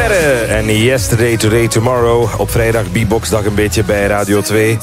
Sterren en Yesterday, Today, Tomorrow. Op vrijdag Beatboxdag een beetje bij Radio 2.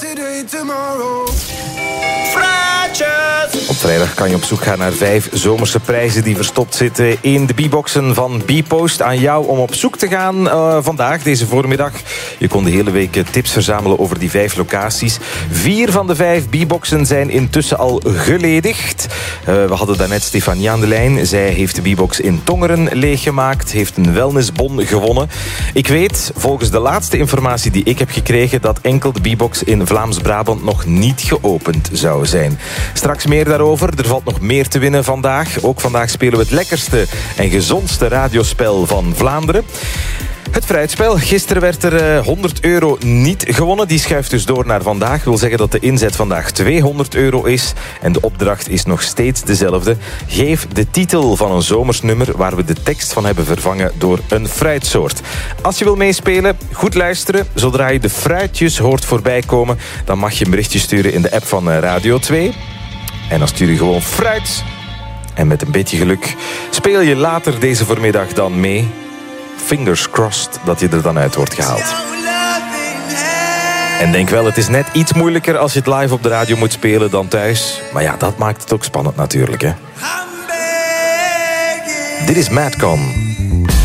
Op vrijdag kan je op zoek gaan naar 5 zomerse prijzen die verstopt zitten in de Beatboxen van Bpost. Aan jou om op zoek te gaan vandaag, deze voormiddag. Je kon de hele week tips verzamelen over die 5 locaties. 4 van de 5 Beatboxen zijn intussen al geledigd. We hadden daarnet Stefanie aan de lijn. Zij heeft de Beatbox in Tongeren leeggemaakt. Heeft een wellnessbon gewonnen. Ik weet, volgens de laatste informatie die ik heb gekregen, dat enkel de Beatbox in Vlaams-Brabant nog niet geopend zou zijn. Straks meer daarover. Er valt nog meer te winnen vandaag. Ook vandaag spelen we het lekkerste en gezondste radiospel van Vlaanderen. Het fruitspel. Gisteren werd er €100 niet gewonnen. Die schuift dus door naar vandaag. Wil zeggen dat de inzet vandaag €200 is. En de opdracht is nog steeds dezelfde. Geef de titel van een zomersnummer waar we de tekst van hebben vervangen door een fruitsoort. Als je wil meespelen, goed luisteren. Zodra je de fruitjes hoort voorbij komen, dan mag je een berichtje sturen in de app van Radio 2. En dan stuur je gewoon fruit. En met een beetje geluk speel je later deze voormiddag dan mee. Fingers crossed dat je er dan uit wordt gehaald. En denk wel, het is net iets moeilijker als je het live op de radio moet spelen dan thuis. Maar ja, dat maakt het ook spannend natuurlijk, hè. Dit is Madcon.